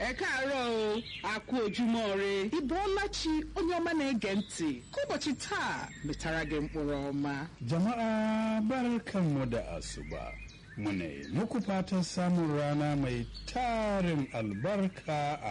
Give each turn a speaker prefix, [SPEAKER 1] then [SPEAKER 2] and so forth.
[SPEAKER 1] ẹ káàárọ̀ o àkú ojúmọ́ re ìbọ̀ọ́lá chi onye ọma na-ege ntị ka ụbọchị taa metara gị mkpụrụ ọma.
[SPEAKER 2] Jama'a barkanmu da asuba. Muna yi muku fatan samun rana mai tarin albarka